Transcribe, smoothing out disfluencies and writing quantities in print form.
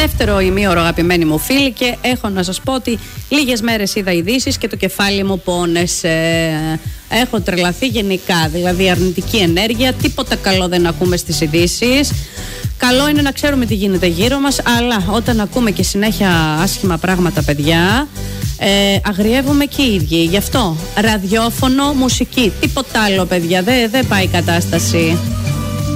δεύτερο ημίωρο, αγαπημένοι μου φίλοι, και έχω να σας πω ότι λίγες μέρες είδα ειδήσεις και το κεφάλι μου πόνεσε. Έχω τρελαθεί γενικά, δηλαδή αρνητική ενέργεια, τίποτα καλό δεν ακούμε στις ειδήσεις. Καλό είναι να ξέρουμε τι γίνεται γύρω μας, αλλά όταν ακούμε και συνέχεια άσχημα πράγματα, παιδιά, αγριεύουμε και οι ίδιοι. Γι' αυτό ραδιόφωνο, μουσική, τίποτα άλλο, παιδιά, δεν πάει η κατάσταση.